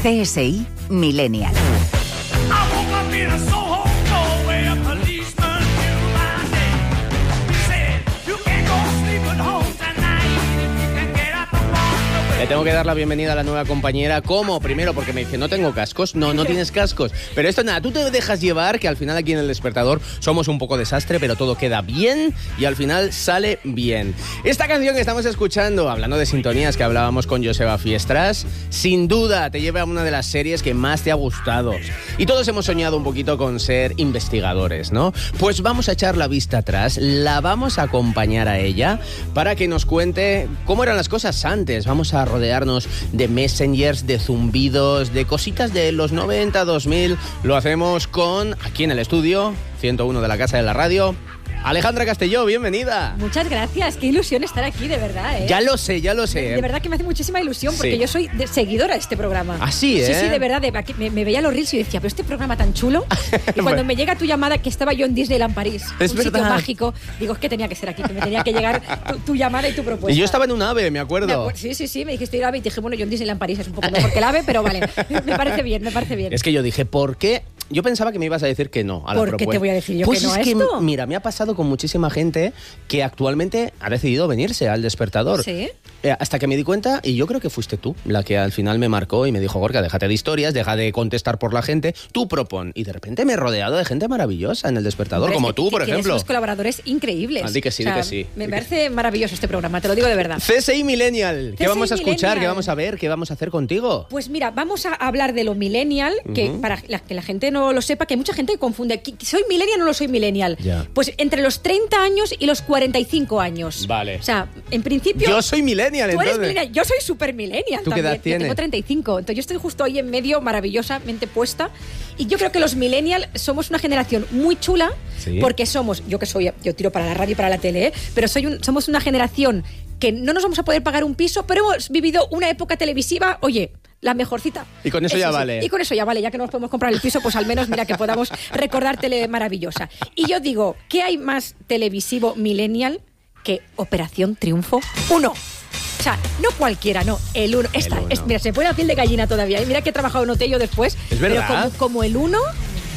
CSI Millennial. Le tengo que dar la bienvenida a la nueva compañera. ¿Cómo? Primero, porque me dice, no tengo cascos. No tienes cascos. Pero esto nada, tú te dejas llevar, que al final aquí en El Despertador somos un poco desastre, pero todo queda bien y al final sale bien. Esta canción que estamos escuchando, hablando de sintonías que hablábamos con Joseba Fiestras, sin duda te lleva a una de las series que más te ha gustado. Y todos hemos soñado un poquito con ser investigadores, ¿no? Pues vamos a echar la vista atrás, la vamos a acompañar a ella para que nos cuente cómo eran las cosas antes. Vamos a rodearnos de messengers, de zumbidos, de cositas de los 90, 2000. Lo hacemos con, aquí en el estudio 101 de la Casa de la Radio, Alejandra Castelló, bienvenida. Muchas gracias, qué ilusión estar aquí, de verdad, ¿eh? Ya lo sé. De verdad que me hace muchísima ilusión, porque sí. Yo soy seguidora de este programa. ¿Ah, sí, eh? Sí, de verdad, me veía los reels y decía, pero este programa tan chulo. Y cuando me llega tu llamada, que estaba yo en Disneyland París, es un verdad. sitio mágico, digo, es que tenía que ser aquí, que me tenía que llegar tu llamada y tu propuesta. Y yo estaba en un AVE, me acuerdo. Sí, me dijiste ir a AVE y dije, bueno, yo en Disneyland París es un poco mejor que el AVE, pero vale, me parece bien. Es que yo dije, ¿por qué? Yo pensaba que me ibas a decir que no a la propuesta. ¿Por qué te voy a decir yo pues que no a es esto? Que, mira, me ha pasado con muchísima gente que actualmente ha decidido venirse al Despertador. ¿Sí? Hasta que me di cuenta, y yo creo que fuiste tú la que al final me marcó y me dijo, Gorka, déjate de historias, deja de contestar por la gente, tú propon. Y de repente me he rodeado de gente maravillosa en el Despertador, como tú, por ejemplo. Tienes colaboradores increíbles. Di que sí, di que sí. Me parece maravilloso este programa, te lo digo de verdad. CSI Millennial, ¿qué vamos a escuchar? Millennial. ¿Qué vamos a ver? ¿Qué vamos a hacer contigo? Pues mira, vamos a hablar de lo millennial, que para que la gente no lo sepa, que hay mucha gente que confunde, ¿soy millennial o no lo soy millennial? Ya. Pues entre los 30 años y los 45 años. Vale. O sea, en principio... Yo soy millennial, Tú entonces. eres millennial, yo soy súper millennial ¿Tú qué también. edad tienes? Yo tengo 35, entonces yo estoy justo ahí en medio, maravillosamente puesta. Y yo creo que los millennial somos una generación muy chula, ¿Sí? porque somos, yo tiro para la radio y para la tele, pero somos una generación que no nos vamos a poder pagar un piso, pero hemos vivido una época televisiva, oye, la mejorcita. Y con eso ya vale. Y con eso ya vale, ya que no nos podemos comprar el piso, pues al menos mira que podamos recordar tele maravillosa. Y yo digo, ¿qué hay más televisivo millennial que Operación Triunfo 1? O sea, no cualquiera, no, el 1. Mira, se pone la piel de gallina todavía. Y mira que he trabajado en Otello después. Es verdad. Pero como el 1,